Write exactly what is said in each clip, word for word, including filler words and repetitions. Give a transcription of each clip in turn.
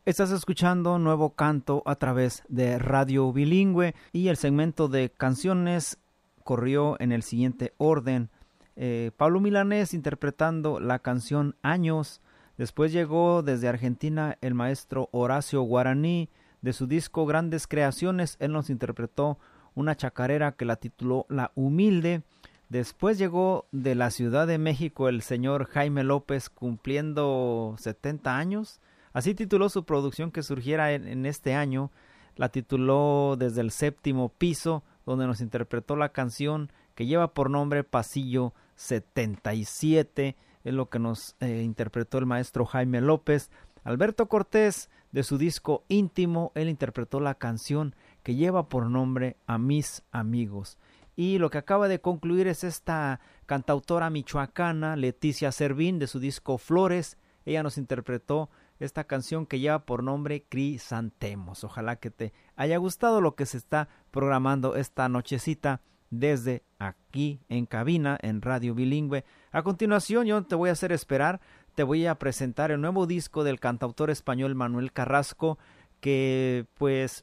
Estás escuchando Nuevo Canto a través de Radio Bilingüe y el segmento de canciones corrió en el siguiente orden. Eh, Pablo Milanés interpretando la canción Años. Después llegó desde Argentina el maestro Horacio Guaraní. De su disco Grandes Creaciones, él nos interpretó una chacarera que la tituló La Humilde. Después llegó de la Ciudad de México el señor Jaime López cumpliendo setenta años. Así tituló su producción que surgiera en, en este año. La tituló Desde el Séptimo Piso, donde nos interpretó la canción que lleva por nombre Pasillo setenta y siete. Es lo que nos eh, interpretó el maestro Jaime López. Alberto Cortés, de su disco Íntimo, él interpretó la canción que lleva por nombre A Mis Amigos. Y lo que acaba de concluir es esta cantautora michoacana, Leticia Servín, de su disco Flores. Ella nos interpretó esta canción que lleva por nombre Crisantemos. Ojalá que te haya gustado lo que se está programando esta nochecita desde aquí en cabina en Radio Bilingüe. A continuación yo te voy a hacer esperar, te voy a presentar el nuevo disco del cantautor español Manuel Carrasco, que pues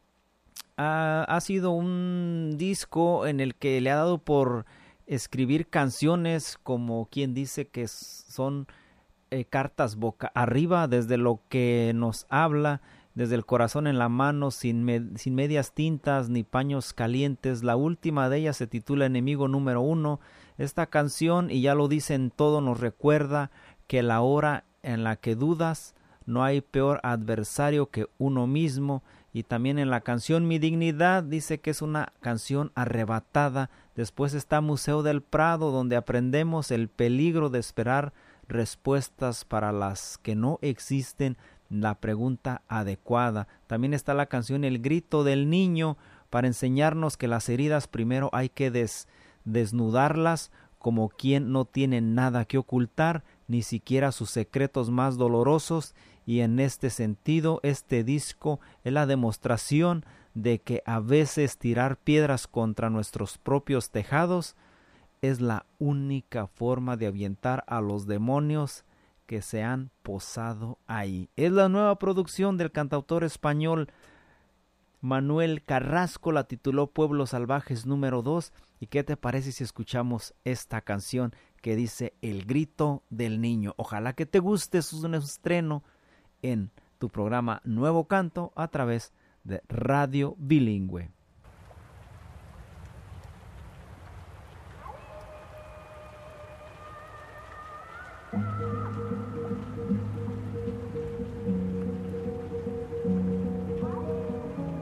ha, ha sido un disco en el que le ha dado por escribir canciones como quien dice que son Eh, cartas boca arriba, desde lo que nos habla, desde el corazón en la mano, sin, me- sin medias tintas ni paños calientes. La última de ellas se titula Enemigo número uno. Esta canción, y ya lo dicen todo, nos recuerda que la hora en la que dudas no hay peor adversario que uno mismo. Y también en la canción Mi Dignidad dice que es una canción arrebatada. Después está Museo del Prado, donde aprendemos el peligro de esperar respuestas para las que no existen, la pregunta adecuada. También está la canción El Grito del Niño, para enseñarnos que las heridas primero hay que des, desnudarlas como quien no tiene nada que ocultar, ni siquiera sus secretos más dolorosos. Y en este sentido, este disco es la demostración de que a veces tirar piedras contra nuestros propios tejados es la única forma de ahuyentar a los demonios que se han posado ahí. Es la nueva producción del cantautor español Manuel Carrasco, la tituló Pueblos Salvajes número dos. ¿Y qué te parece si escuchamos esta canción que dice El Grito del Niño? Ojalá que te guste, es un estreno en tu programa Nuevo Canto a través de Radio Bilingüe.